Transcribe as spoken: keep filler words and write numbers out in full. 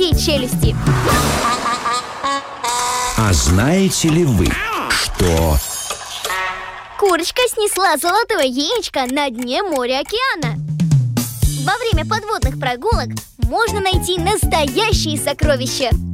широкие челюсти. А знаете ли вы, что... Курочка снесла золотое яичко на дне моря-океана. Во время подводных прогулок можно найти настоящие сокровища.